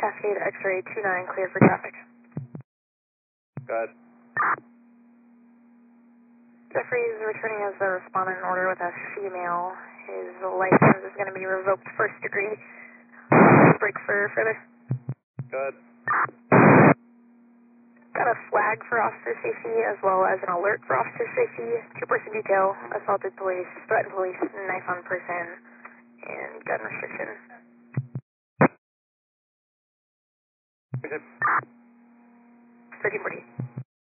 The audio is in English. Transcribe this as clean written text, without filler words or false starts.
Cascade X-ray 29, clear for traffic. Go ahead. Jeffrey is returning as a respondent in order with a female. His license is going to be revoked first degree. Break for further. Go ahead. Got a flag for officer safety as well as an alert for officer safety. 2-person detail, assaulted police, threatened police, knife on person, and gun restriction. Okay. 1340.